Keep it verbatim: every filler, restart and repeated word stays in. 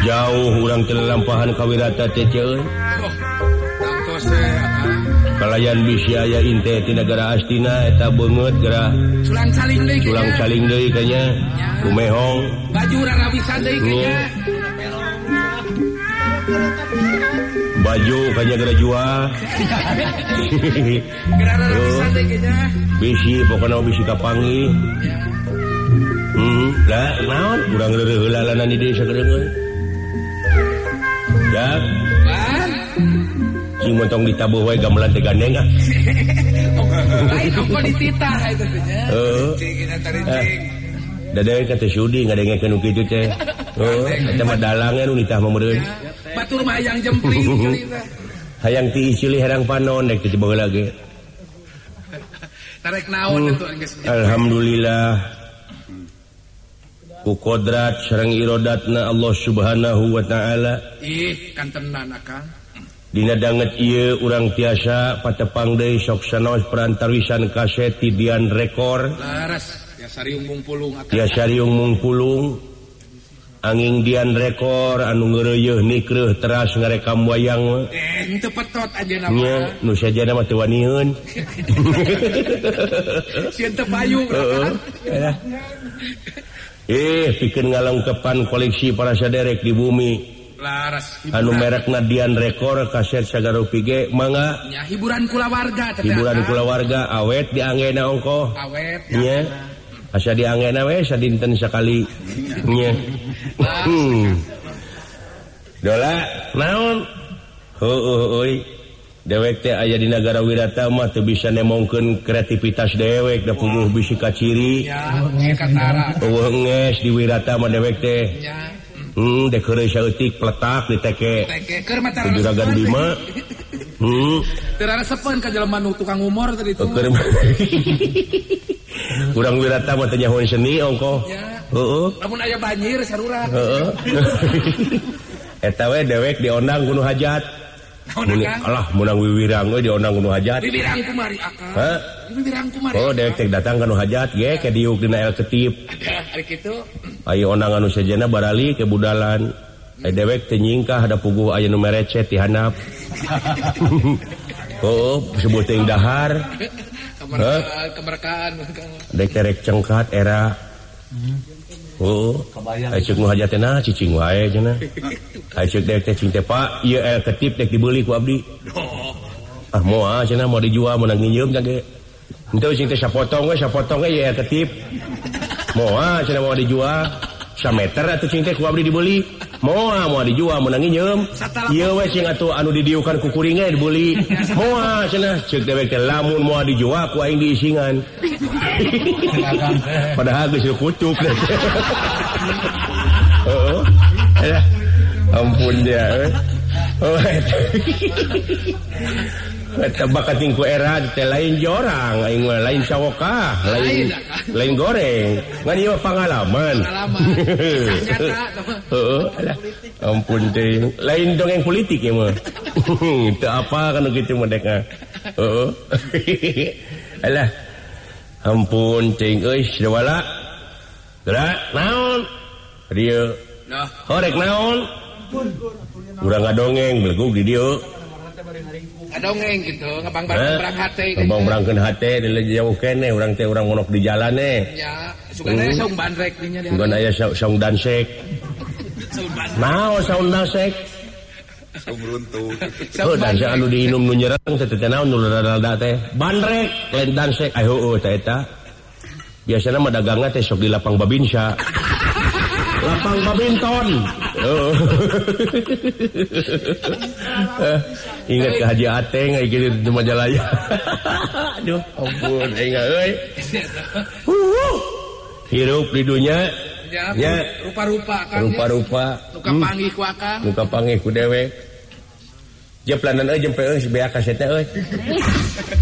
jauh urang teu lampahan kawirata teh ceueun. Kalayan bisi aya inte ti nagara Astina eta beungeut geura sulang caling deui sulang caling deui kanya kumehong baju rarawisan deui kanya baju kanya geura jual geura rarawisan deui kanya bisi pokona bisi kapanggih hmm da naon urang reureuh heula di desa kedeungeun dak cing montong ditabuh wae gamelan teh gandeng ah. Lain ongko dititah itu teh nya. Heeh. Cingina tari cing. Dadae ka teh sudi ngadengekeun nu kitu teh. Heeh, eta mah dalang nu nitah mah meureun. Batur mah hayang jempling kali teh. Hayang ti cili herang panon dek teh baheula ge. Tarek naon atuh geus. Alhamdulillah. Ku kodrat sareng irodatna Allah Subhanahu wa taala. Ih, kantenan akang. Dina danget ieu urang tiasa patepang deui sok sanaos perantarwisan kaset ti Dian Rekor. Laras, tiasa riung mungpulung akang. Tiasa riung mungpulung. Anging Dian Rekor anu ngeureuyeuh nikreuh teras ngarekam wayang. Eh, teu petot ajeuna mah. Nya, nu sajana mah teu waniheun. Sieun teu payu kan. Eh, pikeun ngalengkepan koleksi para saderek di bumi. Laras anu merekna Dian Rekor kaset sagara pige mangga nya hiburan kulawarga teh hiburan kulawarga awet dianggena ongko awet nya asa dianggena we sadinten sakali nya hmm dola naon heueuh euy dewek teh aya di nagara wirata mah teu bisa nemongkeun kreativitas dewek da puguh bisi kaciri ya katara eueuh nges di wirata mah dewek teh nya Hmm, dek heureuy saeutik pletak diteke. Teke keur mah tara. Juragan Bima. Hmm. Teu raresepeun ka jelema nu tukang humor tadi itu. Keur urang wirata mah teh nyahoan seni ongko. Heeh. Lamun aya banjir sarura. Heeh. Eta we dewek diondang kudu hajat. Naon kan? Alah munang wiwirang we diondang kudu hajat. Wiwirang kumari akang. Hah? Wiwirang kumari. Oh, dewek teh datang kana hajat ge ke diuk dina El Ketip. Ari kitu. Ayo onang anu sajana barali ke budalan. Ai dewek teh nyingkah ada puguh aya nu merecet di handap. Oh, sebut teuing dahar. Kemerdekaan, kemerdekaan. Dek terek cengkat era. Oh, ai ceuk nu hajatna cicing wae cenah. Ai ceuk dek teh cing teh Pak, ieu El Ketip dek dibeli ku abdi. Ah moal cenah mau dijual meunang nginyeum jage. Henteu cing teh sapotong we sapotong we ieu El Ketip. Moal cenah mau dijual sameter atuh cing teh ku abdi dibeli. Moal mau dijual meunang nginyeum. Ieu we cing atuh anu didiukan ku kuring ge dibeli. Moal cenah ceuk dewek teh lamun moal dijual ku aing diisingan. Padahal geus kucuk. Heeh. Ya. Ampun dia. Oh. Eta bakating ku era teh lain jorang aing mah lain cawokah, lain lain goreng. Ngan ieu pangalaman. Pangalaman. Heeh. Ampun teh. Lain dongeng politik ya mah. Teu apa kana kitu mah dek. Heeh. Alah. Ampun cing euy sadawala. Gerak naon? Dieu. Nah, horek naon? Urang ngadongeng belegug di dieu. Ngadongeng gitu, ngabang-barang hate. Ngabang-barangkeun hate di jauh kene urang teh urang ngonok di jalan eh. Ya, sugan aya saung bandrek dinya di. Sugan aya saung dansek. Naon saung dansek? Saung runtuh. Oh, dansek anu diinum nu nyereng teh teh naon nu rada teh? Bandrek, lain dansek. Ai heueuh teh eta. Biasana mah dagangna teh sok di lapang babinsa. Lapang babinton. Oh. Ingat ke Haji Ateng ai kitu di Majalaya. Aduh, ampun aing euy. Hirup di dunya nya rupa-rupa kan. Rupa-rupa. Nu kapanggih ku akang. Nu kapanggih ku dewek. Jeplanan euy jempe euy si bea kasetna euy.